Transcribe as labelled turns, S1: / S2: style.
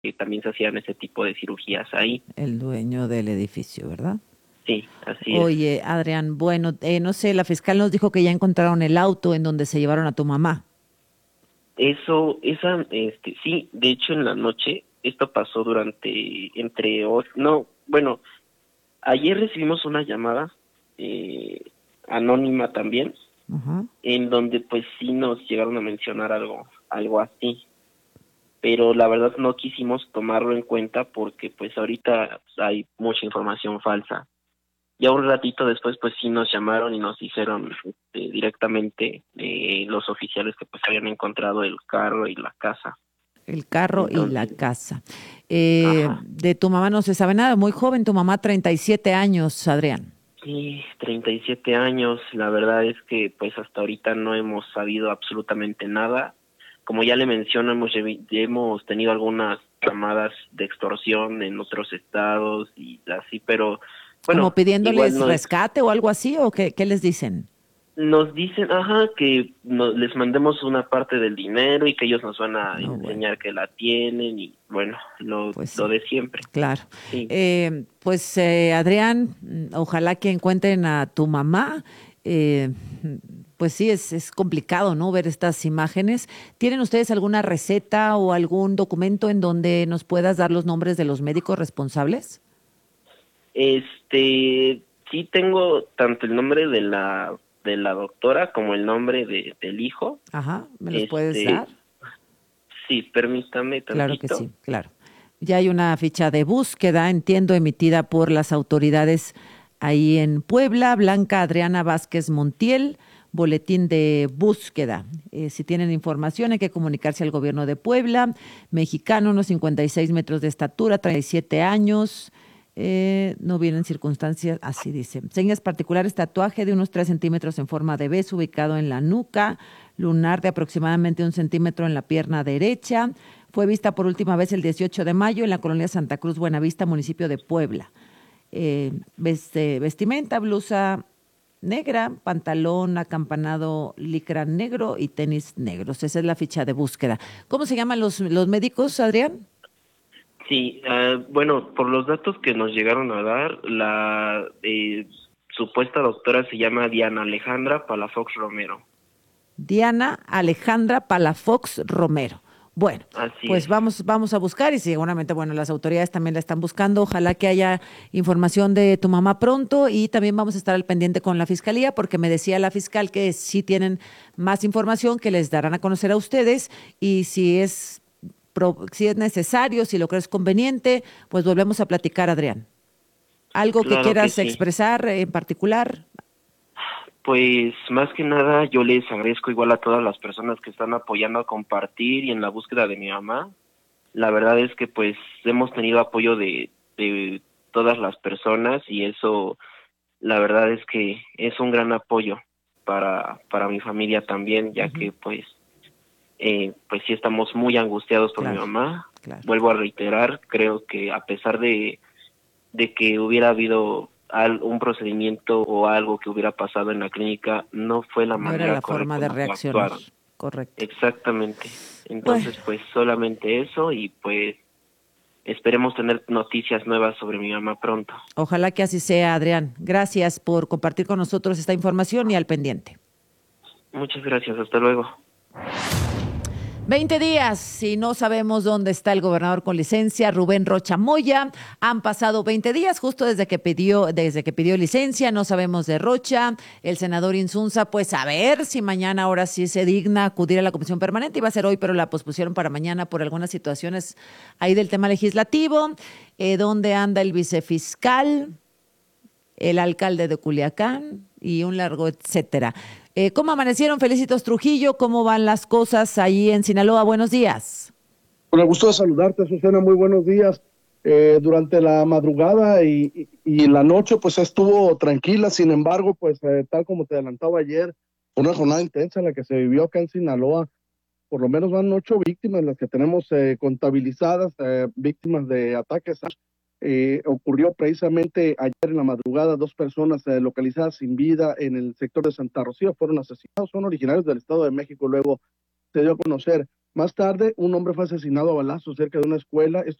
S1: que también se hacían ese tipo de cirugías ahí.
S2: El dueño del edificio, ¿verdad?
S1: Sí, así es.
S2: Oye, Adrián, bueno, no sé, la fiscal nos dijo que ya encontraron el auto en donde se llevaron a tu mamá.
S1: Sí, de hecho en la noche, esto pasó no, bueno, ayer recibimos una llamada anónima también,
S2: Ajá.
S1: en donde pues sí nos llegaron a mencionar algo así, pero la verdad no quisimos tomarlo en cuenta porque pues ahorita pues, hay mucha información falsa. Ya un ratito después pues sí nos llamaron y nos dijeron directamente los oficiales que pues habían encontrado el carro y la casa.
S2: El carro y la
S1: Entonces,
S2: casa.
S1: ajá.
S2: De tu mamá no se sabe nada, muy joven, tu mamá 37 años, Adrián.
S1: Sí, 37 años, la verdad es que pues hasta ahorita no hemos sabido absolutamente nada. Como ya le menciono, hemos tenido algunas llamadas de extorsión en otros estados y así, pero
S2: ¿Como
S1: bueno, igual
S2: pidiéndoles
S1: no es.
S2: rescate o algo así? ¿O qué les dicen?
S1: Nos dicen, que les mandemos una parte del dinero y que ellos nos van a
S2: No, bueno,
S1: enseñar que la tienen y bueno,
S2: pues
S1: lo
S2: sí.
S1: de siempre.
S2: Claro.
S1: Sí.
S2: Pues Adrián, ojalá que encuentren a tu mamá. Eh, pues sí, es complicado, ¿no? Ver estas imágenes. ¿Tienen ustedes alguna receta o algún documento en donde nos puedas dar los nombres de los médicos responsables?
S1: Sí tengo tanto el nombre de la doctora como el nombre del hijo.
S2: Ajá, ¿me los puedes
S1: Este,
S2: dar?
S1: sí, permítame
S2: Claro que
S1: tantito.
S2: sí, claro. Ya hay una ficha de búsqueda, entiendo, emitida por las autoridades ahí en Puebla. Blanca Adriana Vázquez Montiel, boletín de búsqueda. Si tienen información, hay que comunicarse al gobierno de Puebla. Mexicano, unos 56 metros de estatura, 37 años. No vienen circunstancias, así dice. Señas particulares, tatuaje de unos 3 centímetros en forma de beso ubicado en la nuca, lunar de aproximadamente 1 centímetro en la pierna derecha. Fue vista por última vez el 18 de mayo en la colonia Santa Cruz, Buenavista, municipio de Puebla. Vestimenta, blusa negra, pantalón acampanado licra negro y tenis negros. Esa es la ficha de búsqueda. ¿Cómo se llaman los médicos, Adrián?
S1: Sí, bueno, por los datos que nos llegaron a dar, la supuesta doctora se llama Diana Alejandra Palafox Romero.
S2: Diana Alejandra Palafox Romero. Bueno,
S1: Así
S2: pues
S1: es.
S2: vamos a buscar y seguramente, bueno, las autoridades también la están buscando. Ojalá que haya información de tu mamá pronto y también vamos a estar al pendiente con la fiscalía porque me decía la fiscal que sí tienen más información que les darán a conocer a ustedes y si es necesario, si lo crees conveniente, pues volvemos a platicar, Adrián. ¿Algo que
S1: Claro que
S2: quieras
S1: sí.
S2: expresar en particular?
S1: Pues más que nada yo les agradezco igual a todas las personas que están apoyando a compartir y en la búsqueda de mi mamá. La verdad es que pues hemos tenido apoyo de todas las personas y eso la verdad es que es un gran apoyo para mi familia también, ya que
S2: Ujú.
S1: pues sí estamos muy angustiados por mi
S2: Claro,
S1: mamá.
S2: claro.
S1: Vuelvo a reiterar, creo que a pesar de que hubiera habido un procedimiento o algo que hubiera pasado en la clínica, no fue la
S2: No era
S1: manera
S2: la forma
S1: correcta en
S2: de
S1: la que
S2: reaccionar.
S1: actuaron.
S2: Correcto.
S1: Exactamente.
S2: Bueno,
S1: Entonces, pues solamente eso y pues esperemos tener noticias nuevas sobre mi mamá pronto.
S2: ojalá que así sea, Adrián. Gracias por compartir con nosotros esta información y al pendiente.
S1: Muchas gracias, hasta luego.
S2: 20 días y no sabemos dónde está el gobernador con licencia, Rubén Rocha Moya. Han pasado 20 días justo desde que pidió licencia. No sabemos de Rocha. El senador Insunza, pues a ver si mañana ahora sí se digna acudir a la comisión permanente. Iba a ser hoy, pero la pospusieron para mañana por algunas situaciones ahí del tema legislativo. ¿Dónde anda el vicefiscal? El alcalde de Culiacán y un largo etcétera. ¿Cómo amanecieron? Felicitos Trujillo, ¿cómo van las cosas ahí en Sinaloa? Buenos días.
S3: Con el gusto de saludarte, Susana, muy buenos días. Durante la madrugada y la noche, pues estuvo tranquila, sin embargo, pues tal como te adelantaba ayer, fue una jornada intensa en la que se vivió acá en Sinaloa. Por lo menos van 8 víctimas las que tenemos contabilizadas, víctimas de ataques. Ocurrió precisamente ayer en la madrugada, 2 personas localizadas sin vida en el sector de Santa Rocío fueron asesinados, son originarios del Estado de México, luego se dio a conocer. Más tarde, un hombre fue asesinado a balazos cerca de una escuela.